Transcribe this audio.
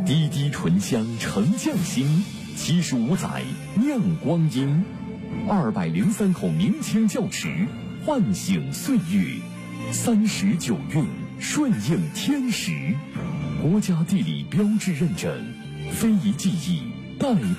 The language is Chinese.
滴滴醇香沉匠心，75载酿光阴，203口明清窖池，唤醒岁月，39韵顺应天时，国家地理标志认证，非遗技艺代